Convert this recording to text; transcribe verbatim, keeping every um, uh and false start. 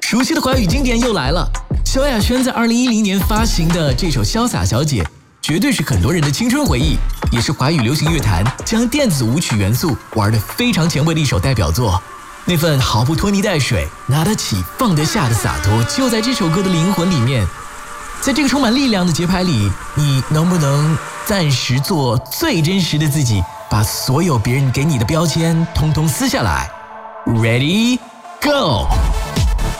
熟悉的华语经典又来了，萧亚轩在二零一零年发行的这首《潇洒小姐》，绝对是很多人的青春回忆，也是华语流行乐坛将电子舞曲元素玩得非常前卫的一首代表作。那份毫不拖泥带水、拿得起放得下的洒脱，就在这首歌的灵魂里面。在这个充满力量的节拍里，你能不能暂时做最真实的自己，把所有别人给你的标签通通撕下来？ Ready, go!